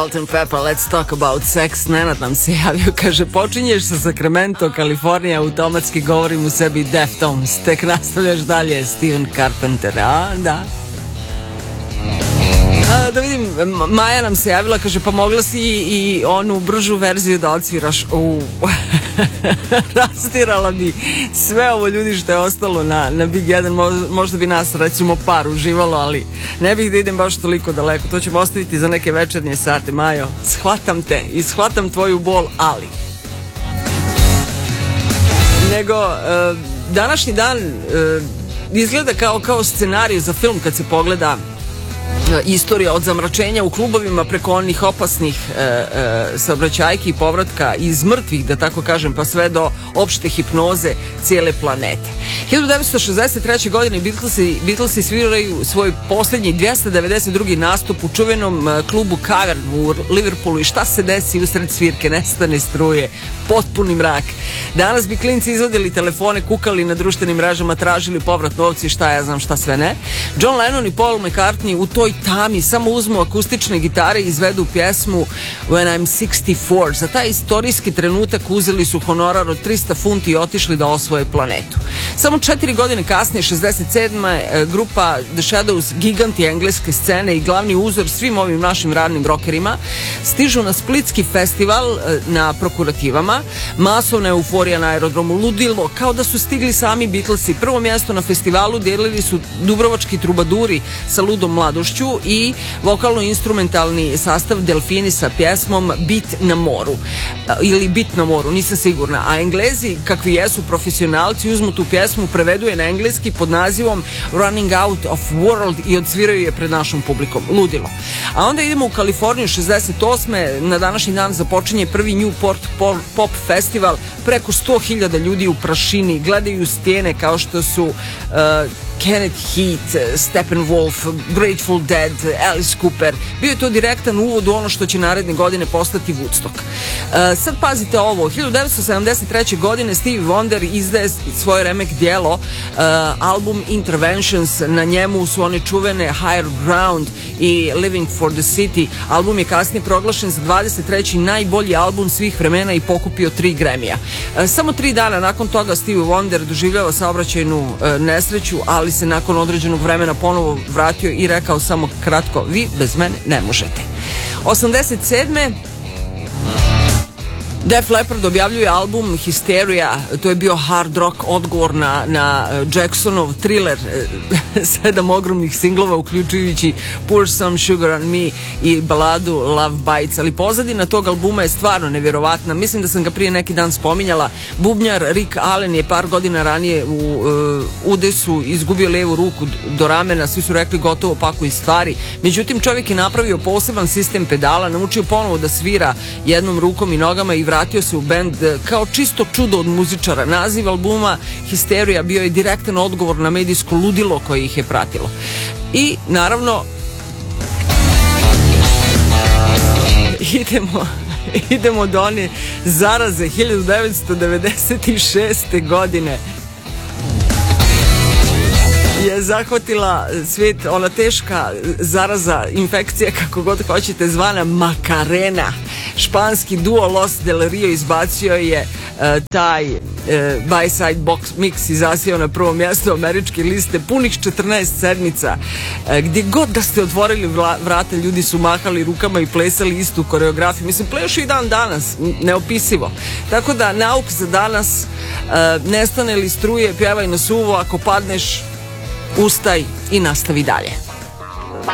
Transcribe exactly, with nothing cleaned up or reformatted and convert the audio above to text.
Salt and Pepper, let's talk about sex. Nenad nam se javio, kaže, počinješ sa Sacramento, Kalifornija, automatski govorim u sebi Deftones, tek nastavljaš dalje Steven Carpenter, a da. A, da vidim, Maja nam se javila, kaže, pa mogla si i, i onu bržu verziju da odsviraš. U rastirala bi sve ovo ljudi što je ostalo na, na Big jedan, možda bi nas recimo par uživalo, ali ne bih da idem baš toliko daleko, to ćemo ostaviti za neke večernje sate. Majo, shvatam te i shvatam tvoju bol, ali nego uh, današnji dan uh, izgleda kao, kao scenarij za film kad se pogleda istorija od zamračenja u klubovima preko onih opasnih e, e, saobraćajki i povratka iz mrtvih, da tako kažem, pa sve do opšte hipnoze cijele planete. hiljadu devetsto šezdeset treće. godine Beatlesi, Beatlesi sviraju svoj posljednji dvjesto devedeset drugi nastup u čuvenom klubu Cavern u Liverpoolu i šta se desi usred svirke? Nestane struje, potpuni mrak. Danas bi klinci izvadili telefone, kukali na društvenim mrežama, tražili povrat novci, šta ja znam šta sve ne. John Lennon i Paul McCartney u toj tami samo uzmu akustične gitare i izvedu pjesmu When I'm sixty-four. Za taj istorijski trenutak uzeli su honorar od trista funti i otišli da osvoje planetu. Samo četiri godine kasnije, šezdeset sedme. grupa The Shadows, giganti engleske scene i glavni uzor svim ovim našim radnim rokerima, stižu na Splitski festival na prokurativama. Masovna euforija na aerodromu, ludilo, kao da su stigli sami Beatlesi. Prvo mjesto na festivalu dijelili su dubrovački trubaduri sa ludom mladošću i vokalno-instrumentalni sastav Delfini sa pjesmom Bit na moru. Ili Bit na moru, nisam sigurna. A Englezi, kakvi jesu profesionalci, uzmu tu pjesmu, prevedu je na engleski pod nazivom Running Out of World i odsviraju je pred našom publikom. Ludilo. A onda idemo u Kaliforniju, šezdeset osme. Na današnji dan započinje prvi Newport Pop Festival. Preko sto hiljada ljudi u prašini, gledaju stijene kao što su uh, Kenneth Heat, Steppenwolf, Grateful Dead, Alice Cooper. Bio je to direktan uvod u ono što će naredne godine postati Woodstock. Uh, sad pazite ovo, hiljadu devetsto sedamdeset treće. godine Stevie Wonder izdaje svoje remek dijelo, uh, album Interventions, na njemu su one čuvene Higher Ground i Living for the City. Album je kasnije proglašen za dvadeset treći najbolji album svih vremena i pokupio tri Grammy-a. Uh, samo tri dana nakon toga Stevie Wonder doživljava saobraćajnu uh, nesreću, ali se nakon određenog vremena ponovo vratio i rekao samo kratko, vi bez mene ne možete. osamdeset sedme. Def Leppard objavljuje album Hysteria, to je bio hard rock odgovor na, na Jacksonov thriller, sedam ogromnih singlova uključujući Pour Some Sugar on Me i baladu Love Bites, ali pozadina tog albuma je stvarno nevjerovatna. Mislim da sam ga prije neki dan spominjala. Bubnjar Rick Allen je par godina ranije u uh, udesu izgubio levu ruku do ramena, svi su rekli gotovo pakuj stvari, međutim čovjek je napravio poseban sistem pedala, naučio ponovo da svira jednom rukom i nogama i vratio se u bend kao čisto čudo od muzičara. Naziv albuma Hysteria bio je direktan odgovor na medijsko ludilo koje ih je pratilo. I naravno idemo idemo do one zaraze hiljadu devetsto devedeset šeste. godine je zahvatila svijet ona teška zaraza, infekcija, kako god hoćete, zvana Macarena. Španski duo Los Del Rio izbacio je uh, taj uh, by-side box mix i zasijao na prvo mjesto američke liste punih četrnaest sedmica. Uh, gdje god da ste otvorili vrata, ljudi su mahali rukama i plesali istu koreografiju. Mislim, plešu i dan danas, neopisivo. Tako da, nauk za danas, uh, nestane li struje, pjevaj na suvo, ako padneš, ustaj i nastavi dalje.